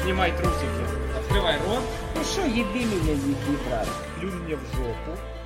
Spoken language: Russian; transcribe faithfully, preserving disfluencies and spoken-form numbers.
Снимай трусики. Открывай рот. Ну что, еби меня, еби, брат. Плюнь мне в жопу.